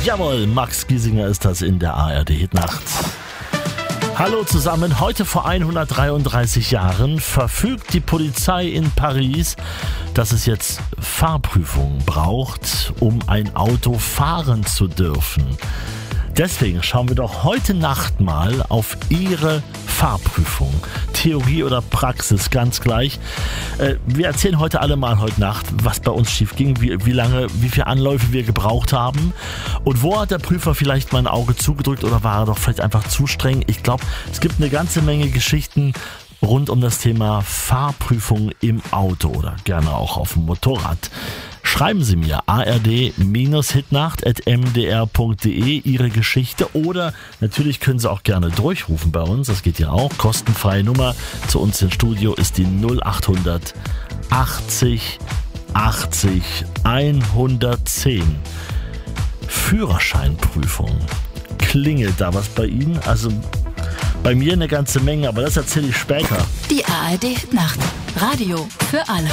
Jawohl, Max Giesinger ist das in der ARD-Hitnacht. Hallo zusammen, heute vor 133 Jahren verfügt die Polizei in Paris, dass es jetzt Fahrprüfungen braucht, um ein Auto fahren zu dürfen. Deswegen schauen wir doch heute Nacht mal auf Ihre Fahrprüfung. Theorie oder Praxis, ganz gleich. Wir erzählen heute Nacht, was bei uns schief ging, wie viele Anläufe wir gebraucht haben und wo hat der Prüfer vielleicht mal ein Auge zugedrückt oder war er doch vielleicht einfach zu streng. Ich glaube, es gibt eine ganze Menge Geschichten rund um das Thema Fahrprüfung im Auto oder gerne auch auf dem Motorrad. Schreiben Sie mir ard-hitnacht@mdr.de Ihre Geschichte oder natürlich können Sie auch gerne durchrufen bei uns, das geht ja auch, kostenfreie Nummer zu uns ins Studio ist die 0800 80 80 110. Führerscheinprüfung. Klingelt da was bei Ihnen? Also bei mir eine ganze Menge, aber das erzähle ich später. Die ARD-Hitnacht. Radio für alle.